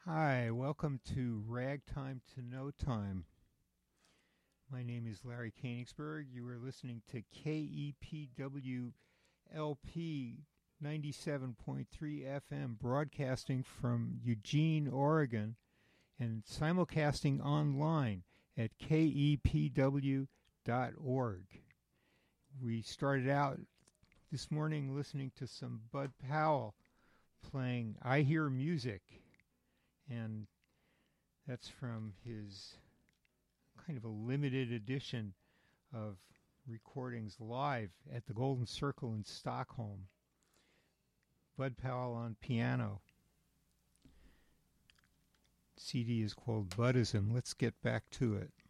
Hi, welcome to Ragtime to No Time. My name is Larry Koenigsberg. You are listening to KEPW LP 97.3 FM, broadcasting from Eugene, Oregon, and simulcasting online at kepw.org. We started out this morning listening to some Bud Powell playing I Hear Music, and that's from his kind of a limited edition of recordings live at the Golden Circle in Stockholm. Bud Powell on piano. CD is called Buddhism. Let's get back to it.